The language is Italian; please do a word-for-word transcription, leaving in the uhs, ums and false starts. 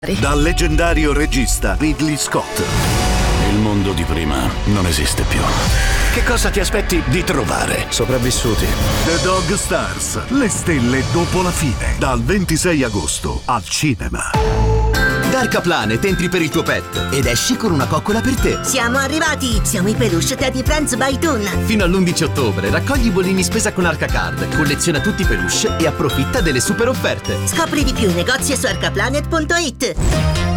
Dal leggendario regista Ridley Scott. Il mondo di prima non esiste più. Che cosa ti aspetti di trovare? Sopravvissuti. The Dog Stars, le stelle dopo la fine. Dal ventisei agosto al cinema. Dark Planet, entri per il tuo pet ed esci con una coccola per te. Siamo arrivati! Siamo i peluche Teddy Friends by Toon. Fino all'undici ottobre raccogli i bollini spesa con Arcacard, colleziona tutti i peluche e approfitta delle super offerte. Scopri di più in negozi e su arcaplanet punto it.